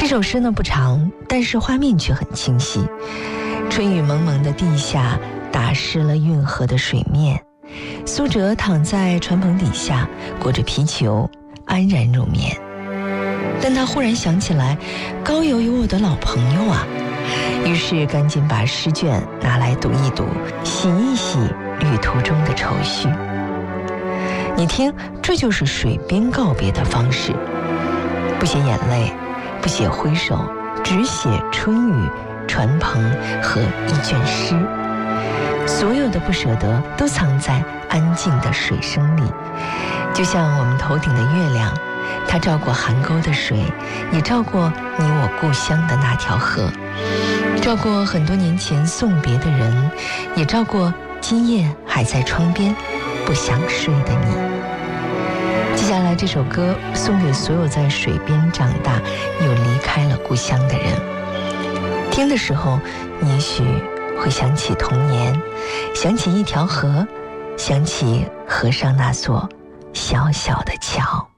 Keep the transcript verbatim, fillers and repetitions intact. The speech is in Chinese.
首诗呢不长，但是画面却很清晰。春雨蒙蒙的地下打湿了运河的水面，苏辙躺在船棚底下，裹着皮裘，安然入眠。但他忽然想起来，高邮有我的老朋友啊，于是赶紧把诗卷拿来读一读，洗一洗旅途中的愁绪。你听，这就是水边告别的方式，不写眼泪，不写挥手，只写春雨、船棚和一卷诗。所有的不舍得都藏在安静的水声里，就像我们头顶的月亮，它照过邗沟的水，也照过你我故乡的那条河，照过很多年前送别的人，也照过今夜还在窗边不想睡的你。接下来这首歌送给所有在水边长大又离开了故乡的人，听的时候你也许会想起童年，想起一条河，想起河上那座小小的桥。